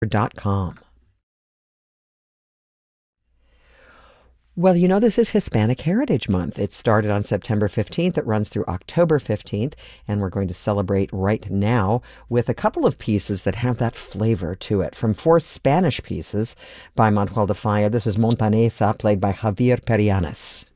com. Well, this is Hispanic Heritage Month. It started on September 15th. It runs through October 15th, and we're going to celebrate right now with a couple of pieces that have that flavor to it. From 4 Spanish pieces by Manuel de Falla, this is Montanesa, played by Javier Perianes.